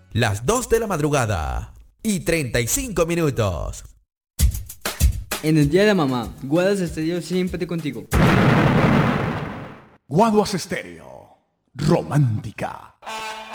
las 2 de la madrugada y 35 minutos. En el día de la mamá, Guadas Estéreo siempre contigo. Guaduas Estéreo, romántica.